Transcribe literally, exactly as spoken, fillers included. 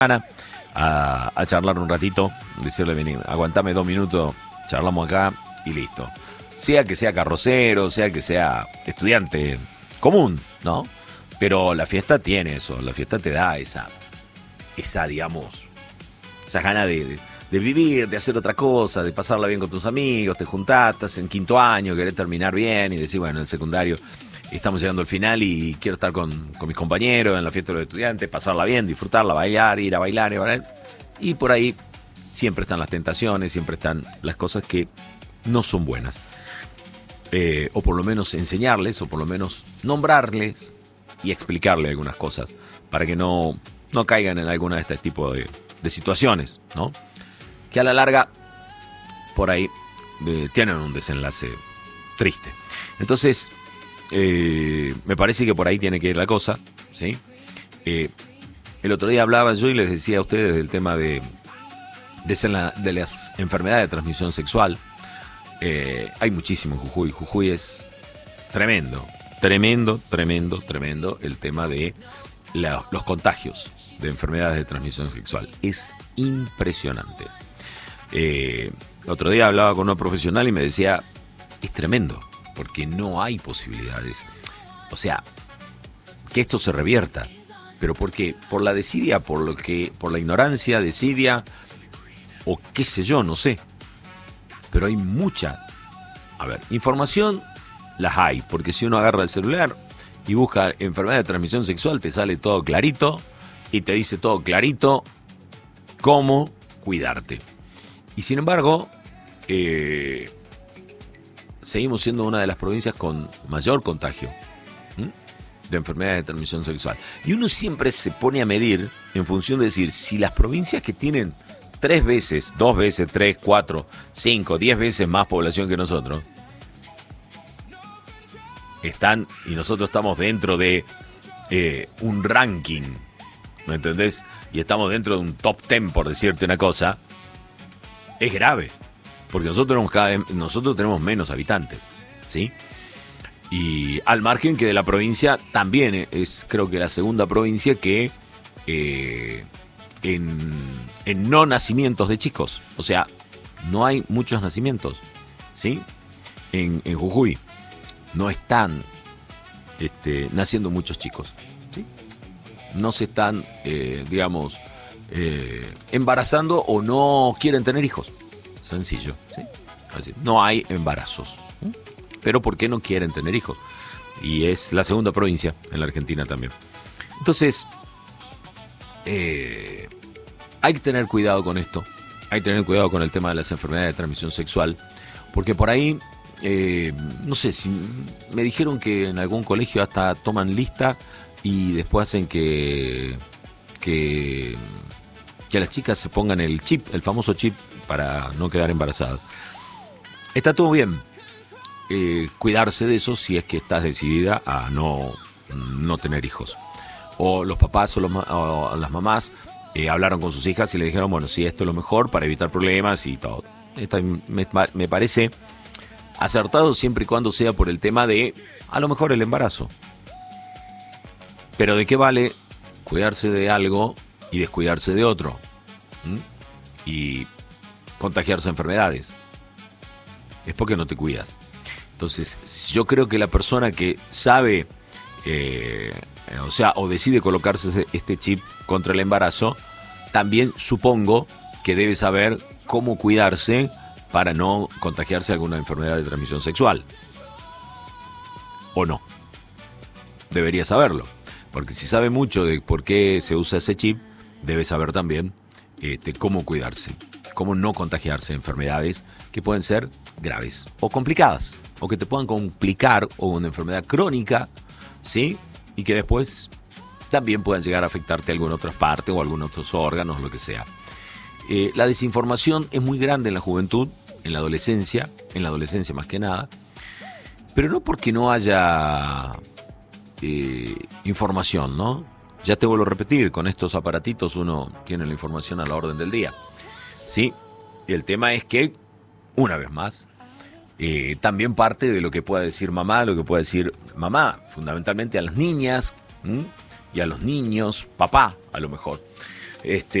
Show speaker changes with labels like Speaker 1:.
Speaker 1: a, a charlar un ratito, decirle, vení, aguantame dos minutos, charlamos acá y listo. Sea que sea carrocero, sea que sea estudiante común, ¿no? Pero la fiesta tiene eso, la fiesta te da esa, esa digamos, esa gana de, de, de vivir, de hacer otra cosa, de pasarla bien con tus amigos, te juntás, estás en quinto año, querés terminar bien y decís, bueno, en el secundario estamos llegando al final y quiero estar con, con mis compañeros en la fiesta de los estudiantes, pasarla bien, disfrutarla, bailar, ir a bailar, ir a bailar. Y por ahí siempre están las tentaciones, siempre están las cosas que no son buenas. Eh, o por lo menos enseñarles, o por lo menos nombrarles y explicarles algunas cosas para que no, no caigan en alguna de este tipo de, de situaciones, ¿no? Que a la larga, por ahí, de, tienen un desenlace triste. Entonces, eh, me parece que por ahí tiene que ir la cosa, ¿sí? Eh, el otro día hablaba yo y les decía a ustedes del tema de, de, la, de las enfermedades de transmisión sexual. Eh, hay muchísimo en Jujuy. Jujuy es tremendo, tremendo, tremendo, tremendo el tema de la, los contagios de enfermedades de transmisión sexual. Es impresionante. Eh, otro día hablaba con una profesional y me decía, es tremendo, porque no hay posibilidades. O sea, que esto se revierta, pero porque por la desidia, por lo que, por la ignorancia, desidia, o qué sé yo, no sé. Pero hay mucha, a ver, información las hay, porque si uno agarra el celular y busca enfermedad de transmisión sexual, te sale todo clarito y te dice todo clarito cómo cuidarte. Y sin embargo, eh, seguimos siendo una de las provincias con mayor contagio ¿m? de enfermedades de transmisión sexual. Y uno siempre se pone a medir en función de decir, si las provincias que tienen tres veces, dos veces, tres, cuatro, cinco, diez veces más población que nosotros, están, y nosotros estamos dentro de eh, un ranking, ¿me entendés? Y estamos dentro de un top ten, por decirte una cosa, es grave, porque nosotros tenemos, cada vez, nosotros tenemos menos habitantes, ¿sí? Y al margen que de la provincia también es, creo que la segunda provincia que... Eh, En, en no nacimientos de chicos, o sea, no hay muchos nacimientos, ¿sí? En, en Jujuy no están este, naciendo muchos chicos, ¿sí? No se están, eh, digamos, eh, embarazando o no quieren tener hijos, sencillo, ¿sí? Así, no hay embarazos, ¿sí? Pero ¿por qué no quieren tener hijos? Y es la segunda provincia en la Argentina también. Entonces, Eh, hay que tener cuidado con esto. Hay que tener cuidado con el tema de las enfermedades de transmisión sexual, porque por ahí, eh, no sé, si me dijeron que en algún colegio hasta toman lista y después hacen que que, que las chicas se pongan el chip, el famoso chip, para no quedar embarazadas. Está todo bien, eh, cuidarse de eso si es que estás decidida a no, no tener hijos. O los papás o, los, o las mamás eh, hablaron con sus hijas y le dijeron, bueno, sí, esto es lo mejor para evitar problemas y todo. Esta me, me parece acertado siempre y cuando sea por el tema de, a lo mejor, el embarazo. Pero ¿de qué vale cuidarse de algo y descuidarse de otro? ¿Mm? Y contagiarse enfermedades. Es porque no te cuidas. Entonces, yo creo que la persona que sabe... Eh, o sea, o decide colocarse este chip contra el embarazo, también supongo que debe saber cómo cuidarse para no contagiarse alguna enfermedad de transmisión sexual. ¿O no? Debería saberlo, porque si sabe mucho de por qué se usa ese chip, debe saber también este, cómo cuidarse, cómo no contagiarse de enfermedades que pueden ser graves o complicadas, o que te puedan complicar, o una enfermedad crónica, ¿sí? Y que después también puedan llegar a afectarte alguna otra parte o algunos otros órganos, lo que sea. Eh, la desinformación es muy grande en la juventud, en la adolescencia, en la adolescencia más que nada, pero no porque no haya eh, información, ¿no? Ya te vuelvo a repetir, con estos aparatitos uno tiene la información a la orden del día, ¿sí? Y el tema es que, una vez más, Eh, también parte de lo que pueda decir mamá, lo que pueda decir mamá, fundamentalmente a las niñas, ¿m? Y a los niños, papá, a lo mejor. Este,